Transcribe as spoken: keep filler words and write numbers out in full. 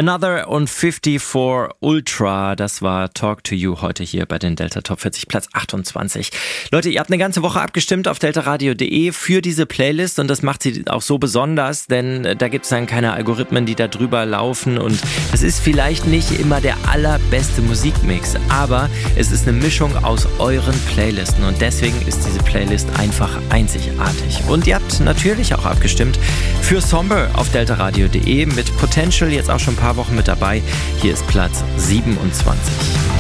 Another und fifty-four Ultra, das war Talk to You heute hier bei den Delta Top vierzig, Platz achtundzwanzig. Leute, ihr habt eine ganze Woche abgestimmt auf deltaradio punkt de für diese Playlist und das macht sie auch so besonders, denn da gibt es dann keine Algorithmen, die da drüber laufen und es ist vielleicht nicht immer der allerbeste Musikmix, aber es ist eine Mischung aus euren Playlisten und deswegen ist diese Playlist einfach einzigartig. Und ihr habt natürlich auch abgestimmt für Somber auf deltaradio punkt de mit Potential jetzt auch schon ein paar Wochen mit dabei. Hier ist Platz siebenundzwanzig.